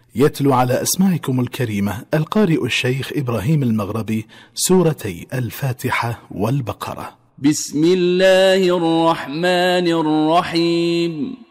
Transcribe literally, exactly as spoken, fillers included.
يتلو على أسماعكم الكريمة القارئ الشيخ إبراهيم المغربي سورتي الفاتحة والبقرة. بسم الله الرحمن الرحيم.